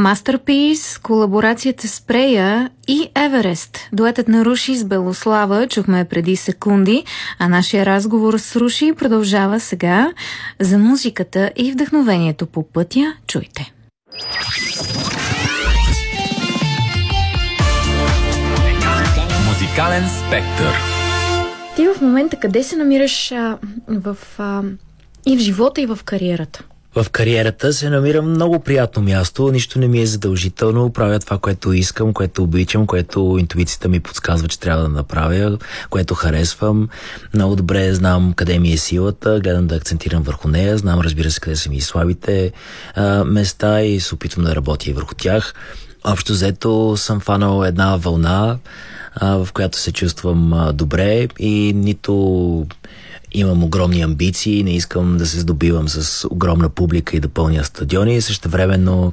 Masterpiece, колаборацията с Прея и Еверест. Дуетът на Руши с Белослава чухме преди секунди, а нашия разговор с Руши продължава сега. За музиката и вдъхновението по пътя чуйте. Музикален спектър. Ти в момента къде се намираш и в живота, и в кариерата? В кариерата се намирам много приятно място, нищо не ми е задължително, правя това, което искам, което обичам, което интуицията ми подсказва, че трябва да направя, което харесвам. Много добре знам къде ми е силата, гледам да акцентирам върху нея, знам, разбира се, къде са ми и слабите места и се опитвам да работя и върху тях. Общо взето съм фанал една вълна, в която се чувствам добре и нито имам огромни амбиции, не искам да се здобивам с огромна публика и да пълня стадиони. Същевременно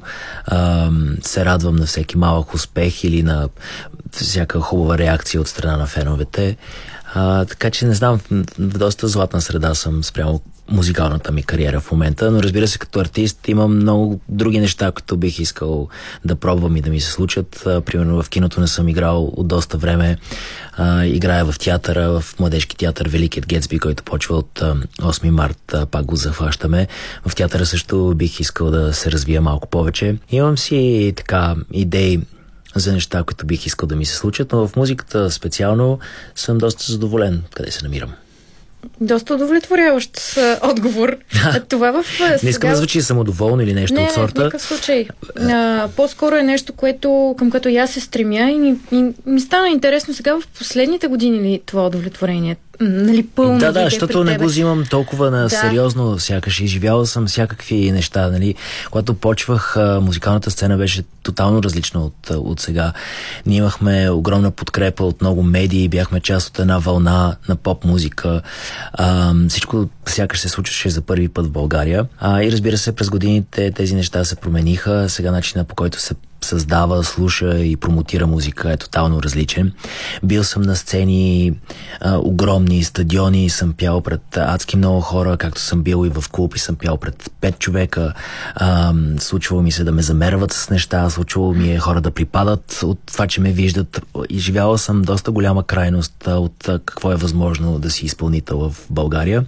се радвам на всеки малък успех или на всяка хубава реакция от страна на феновете. Така че не знам, в доста златна среда съм спрямо музикалната ми кариера в момента, но разбира се, като артист имам много други неща, които бих искал да пробвам и да ми се случат. Примерно в киното не съм играл от доста време. Играя в театъра, в младежки театър Великият Гетсби, който почва от 8 март, пак го захващаме. В театъра също бих искал да се развия малко повече. Имам си така идеи за неща, които бих искал да ми се случат, но в музиката специално съм доста задоволен къде се намирам. Доста удовлетворяващ отговор. Това не искам да звучи самодоволно или нещо от сорта. Не, в никакъв случай. По-скоро е нещо, към което и аз се стремя и ми стана интересно сега в последните години ли това удовлетворение. Нали, пълно да, защото не го взимам толкова на сериозно, сякаш изживявал съм всякакви неща, нали. Когато почвах, музикалната сцена беше тотално различна от сега. Ние имахме огромна подкрепа от много медии, бяхме част от една вълна на поп-музика. Всичко сякаш се случваше за първи път в България. И разбира се, през годините тези неща се промениха. Сега начинът, по който се създава, слуша и промотира музика е тотално различен. Бил съм на сцени, огромни стадиони, съм пял пред адски много хора, както съм бил и в клуб и съм пял пред 5 човека. Случвало ми се да ме замерват с неща, случвало ми е хора да припадат от това, че ме виждат. Изживяла съм доста голяма крайност от какво е възможно да си изпълнител в България.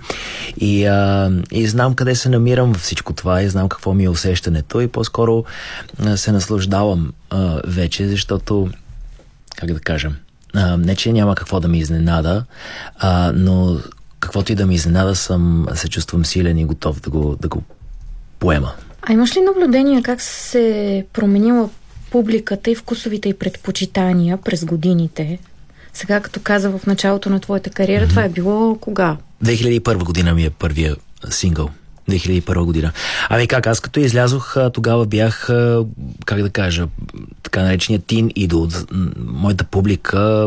И знам къде се намирам във всичко това и знам какво ми е усещането и по-скоро се наслаждавам вече, защото, как да кажа, не че няма какво да ми изненада, но каквото и да ми изненада, се чувствам силен и готов да го поема. А имаш ли наблюдение как се променила публиката и вкусовите и предпочитания през годините? Сега, като каза в началото на твоята кариера, това е било кога? 2001 година ми е първия сингъл. 2001 година. Как, аз като излязох, тогава бях, как да кажа, така нареченият тин идол. Моята публика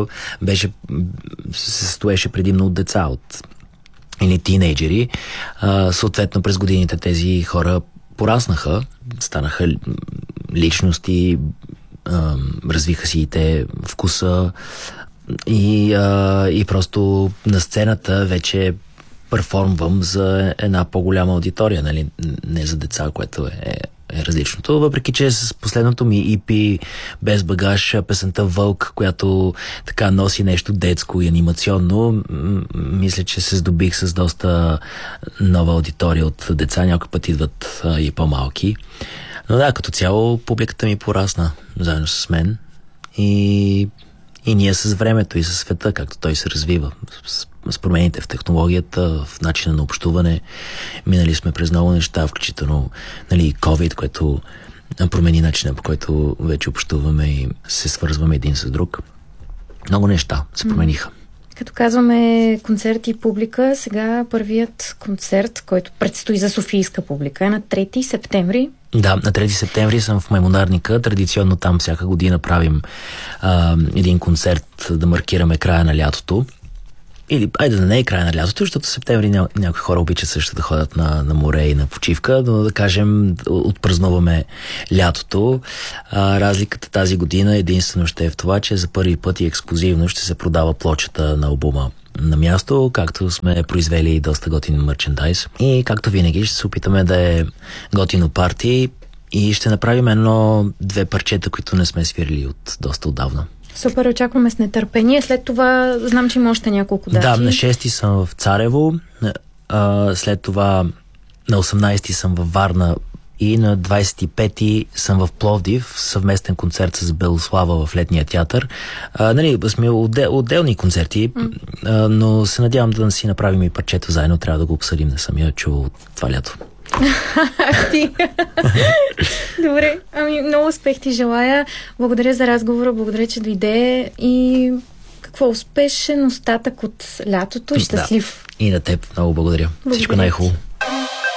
се състоеше предимно от деца, или тинейджери. Съответно, през годините тези хора пораснаха, станаха личности, развиха си и те вкуса и просто на сцената вече перформвам за една по-голяма аудитория, нали? Не за деца, което е различното. Въпреки че с последното ми EP Без багаж, песента Вълк, която така носи нещо детско и анимационно, мисля, че се здобих с доста нова аудитория от деца. Някой път идват и по-малки. Но да, като цяло публиката ми порасна заедно с мен и ние с времето и със света, както той се развива, с промените в технологията, в начина на общуване. Минали сме през много неща, включително COVID, което промени начина, по който вече общуваме и се свързваме един с друг. Много неща се промениха. Като казваме концерт и публика, сега първият концерт, който предстои за софийска публика, е на 3 септември. Да, на 3 септември съм в Маймунарника. Традиционно там всяка година правим един концерт да маркираме края на лятото. Или, айде да не е края на лятото, защото в септември някои хора обичат също да ходят на море и на почивка, но да кажем, отпразнуваме лятото. Разликата тази година единствено ще е в това, че за първи път и ексклузивно ще се продава плочата на албума на място, както сме произвели доста готин мерчендайз. И както винаги ще се опитаме да е готино парти и ще направим 1-2 парчета, които не сме свирили от доста отдавна. Супер, очакваме с нетърпение. След това знам, че има още няколко дати. Да, на 6 съм в Царево, след това на 18 съм във Варна и на 25 съм в Пловдив, съвместен концерт с Белослава в Летния театър. Сме отделни концерти, но се надявам да си направим и парчето заедно, трябва да го обсъдим, не съм я чувал това лято. Добре, много успех ти желая. Благодаря за разговора, благодаря, че дойде и успешен остатък от лятото и щастлив. Да. И на теб много благодаря. Всичко най-хубаво.